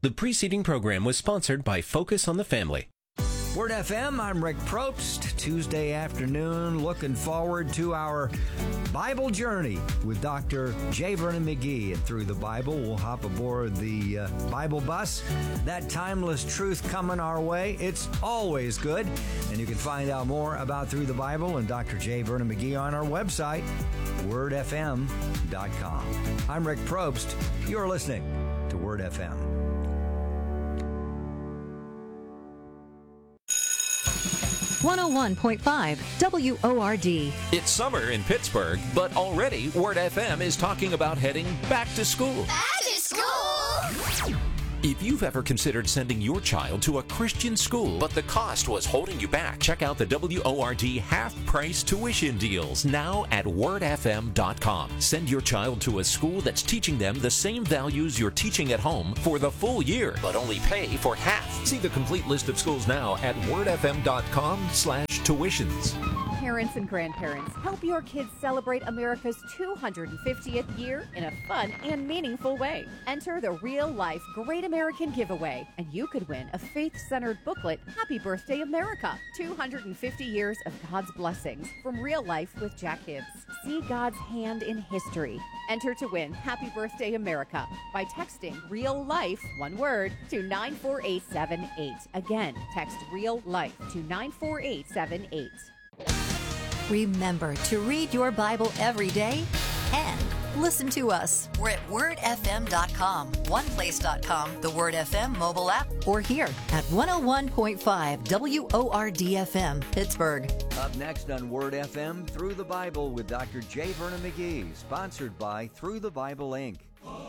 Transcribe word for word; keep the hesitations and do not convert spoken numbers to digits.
The preceding program was sponsored by Focus on the Family. Word F M, I'm Rick Probst. Tuesday afternoon, looking forward to our Bible journey with Doctor J. Vernon McGee. And through the Bible, we'll hop aboard the uh, Bible bus. That timeless truth coming our way. It's always good. And you can find out more about Through the Bible and Doctor J. Vernon McGee on our website, word f m dot com. I'm Rick Probst. You're listening to Word F M. one oh one point five W O R D. It's summer in Pittsburgh, but already Word F M is talking about heading back to school. Back to school! If you've ever considered sending your child to a Christian school, but the cost was holding you back, check out the W O R D half-price tuition deals now at word f m dot com. Send your child to a school that's teaching them the same values you're teaching at home for the full year, but only pay for half. See the complete list of schools now at word f m dot com slash tuitions. Parents and grandparents, help your kids celebrate America's two hundred fiftieth year in a fun and meaningful way. Enter the Real Life Great American Giveaway, and you could win a faith-centered booklet, Happy Birthday America, two hundred fifty years of God's blessings from Real Life with Jack Hibbs. See God's hand in history. Enter to win Happy Birthday America by texting Real Life, one word, to nine four eight seven eight. Again, text Real Life to nine four eight seven eight. Remember to read your Bible every day and listen to us. We're at word f m dot com, one place dot com, the Word F M mobile app, or here at one oh one point five W O R D F M, Pittsburgh. Up next on Word F M, Through the Bible with Doctor J. Vernon McGee, sponsored by Through the Bible, Incorporated.